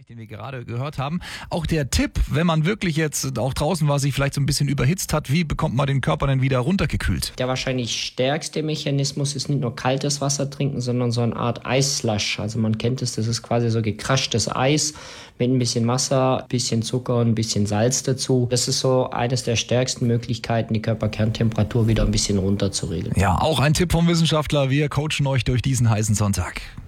den wir gerade gehört haben. Auch der Tipp, wenn man wirklich jetzt auch draußen war, sich vielleicht so ein bisschen überhitzt hat, wie bekommt man den Körper denn wieder runtergekühlt? Der wahrscheinlich stärkste Mechanismus ist nicht nur kaltes Wasser trinken, sondern so eine Art Eisslush. Also man kennt es, das ist quasi so gekraschtes Eis mit ein bisschen Wasser, ein bisschen Zucker und ein bisschen Salz dazu. Das ist so eines der stärksten Möglichkeiten, die Körperkerntemperatur wieder ein bisschen runterzuregeln. Ja, auch ein Tipp vom Wissenschaftler. Wir coachen euch durch diesen heißen Sonntag.